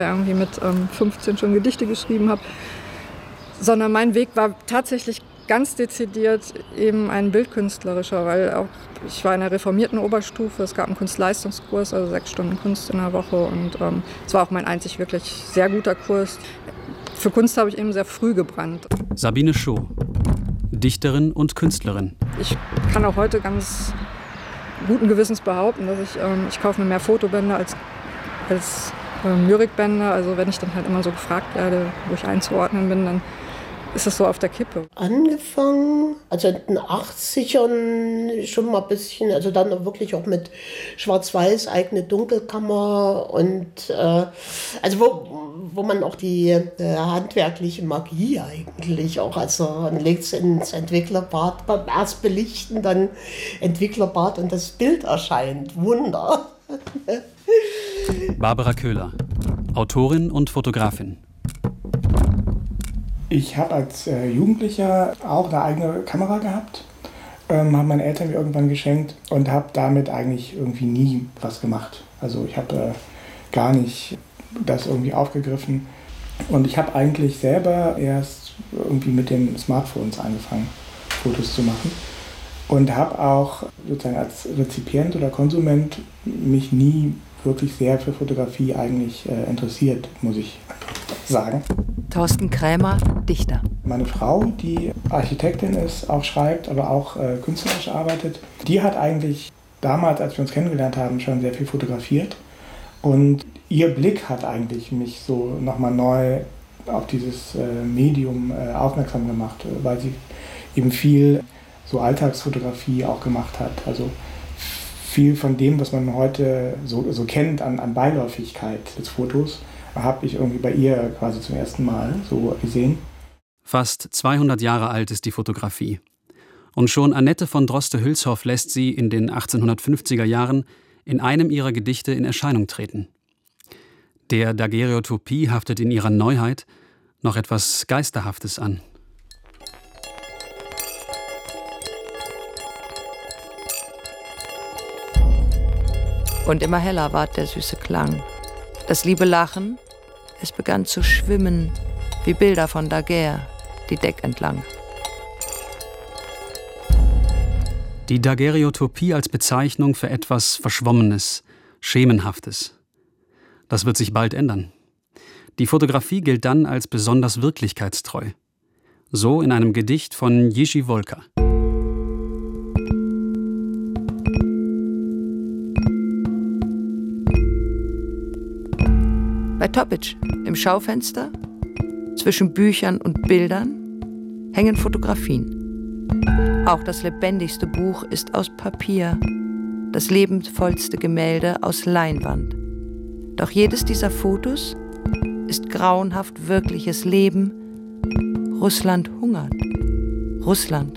Irgendwie mit 15 schon Gedichte geschrieben habe, sondern mein Weg war tatsächlich ganz dezidiert eben ein bildkünstlerischer, weil auch ich war in der reformierten Oberstufe, es gab einen Kunstleistungskurs, also 6 Stunden Kunst in der Woche und es war auch mein einzig wirklich sehr guter Kurs. Für Kunst habe ich eben sehr früh gebrannt. Sabine Scho, Dichterin und Künstlerin. Ich kann auch heute ganz guten Gewissens behaupten, dass ich kaufe mir mehr Fotobände als Lyrikbände. Also wenn ich dann halt immer so gefragt werde, wo ich einzuordnen bin, dann ist das so auf der Kippe. Angefangen, also in den 80ern schon mal ein bisschen, also dann wirklich auch mit Schwarz-Weiß, eigene Dunkelkammer und also wo man auch die handwerkliche Magie eigentlich auch, also man legt es ins Entwicklerbad, beim erst belichten, dann Entwicklerbad und das Bild erscheint. Wunder. Barbara Köhler, Autorin und Fotografin. Ich habe als Jugendlicher auch eine eigene Kamera gehabt, haben meine Eltern mir irgendwann geschenkt und habe damit eigentlich irgendwie nie was gemacht. Also ich habe gar nicht das irgendwie aufgegriffen und ich habe eigentlich selber erst irgendwie mit den Smartphones angefangen, Fotos zu machen und habe auch sozusagen als Rezipient oder Konsument mich nie wirklich sehr für Fotografie eigentlich interessiert, muss ich sagen. Thorsten Krämer, Dichter. Meine Frau, die Architektin ist, auch schreibt, aber auch künstlerisch arbeitet, die hat eigentlich damals, als wir uns kennengelernt haben, schon sehr viel fotografiert. Und ihr Blick hat eigentlich mich so nochmal neu auf dieses Medium aufmerksam gemacht, weil sie eben viel so Alltagsfotografie auch gemacht hat. Also viel von dem, was man heute so kennt an Beiläufigkeit des Fotos, habe ich irgendwie bei ihr quasi zum ersten Mal so gesehen. Fast 200 Jahre alt ist die Fotografie. Und schon Annette von Droste-Hülshoff lässt sie in den 1850er Jahren in einem ihrer Gedichte in Erscheinung treten. Der Daguerreotypie haftet in ihrer Neuheit noch etwas Geisterhaftes an. Und immer heller ward der süße Klang. Das liebe Lachen, es begann zu schwimmen, wie Bilder von Daguerre, die Deck entlang. Die Daguerreotypie als Bezeichnung für etwas Verschwommenes, Schemenhaftes. Das wird sich bald ändern. Die Fotografie gilt dann als besonders wirklichkeitstreu. So in einem Gedicht von Jiří Wolka. Bei Toppitsch im Schaufenster, zwischen Büchern und Bildern, hängen Fotografien. Auch das lebendigste Buch ist aus Papier, das lebensvollste Gemälde aus Leinwand. Doch jedes dieser Fotos ist grauenhaft wirkliches Leben. Russland hungert. Russland.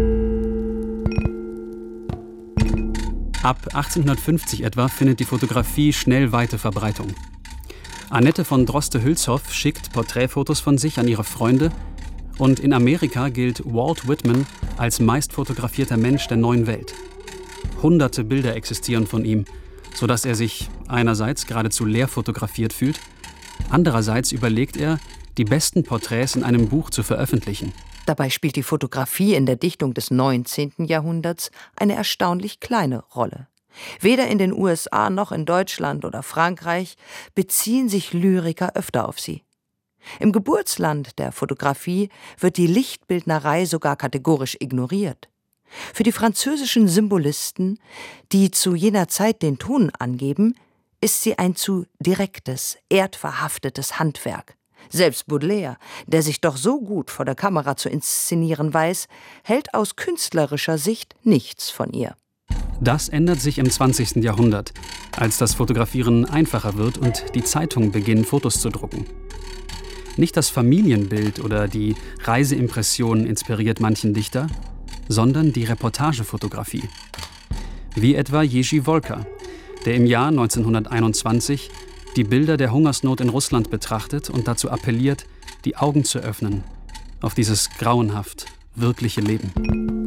Ab 1850 etwa findet die Fotografie schnell weite Verbreitung. Annette von Droste-Hülshoff schickt Porträtfotos von sich an ihre Freunde und in Amerika gilt Walt Whitman als meistfotografierter Mensch der neuen Welt. Hunderte Bilder existieren von ihm, sodass er sich einerseits geradezu leer fotografiert fühlt, andererseits überlegt er, die besten Porträts in einem Buch zu veröffentlichen. Dabei spielt die Fotografie in der Dichtung des 19. Jahrhunderts eine erstaunlich kleine Rolle. Weder in den USA noch in Deutschland oder Frankreich beziehen sich Lyriker öfter auf sie. Im Geburtsland der Fotografie wird die Lichtbildnerei sogar kategorisch ignoriert. Für die französischen Symbolisten, die zu jener Zeit den Ton angeben, ist sie ein zu direktes, erdverhaftetes Handwerk. Selbst Baudelaire, der sich doch so gut vor der Kamera zu inszenieren weiß, hält aus künstlerischer Sicht nichts von ihr. Das ändert sich im 20. Jahrhundert, als das Fotografieren einfacher wird und die Zeitungen beginnen, Fotos zu drucken. Nicht das Familienbild oder die Reiseimpression inspiriert manchen Dichter, sondern die Reportagefotografie. Wie etwa Jiří Wolka, der im Jahr 1921 die Bilder der Hungersnot in Russland betrachtet und dazu appelliert, die Augen zu öffnen auf dieses grauenhaft wirkliche Leben.